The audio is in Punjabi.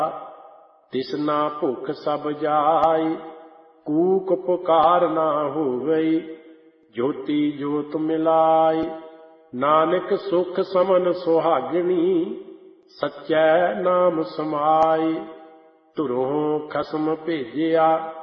ਤਿਸਨਾ ਭੁੱਖ ਸਭ ਜਾਈ, ਕੂਕ ਪੁਕਾਰ ਨਾ ਹੋਵਈ। ਜੋਤੀ ਜੋਤ ਮਿਲਾਈ, ਨਾਨਕ ਸੁਖ ਸਮਨ ਸੁਹਾਗਣੀ, ਸੱਚੈ ਨਾਮ ਸਮਾਈ। ਧੁਰੋਂ ਖਸਮ ਭੇਜਿਆ,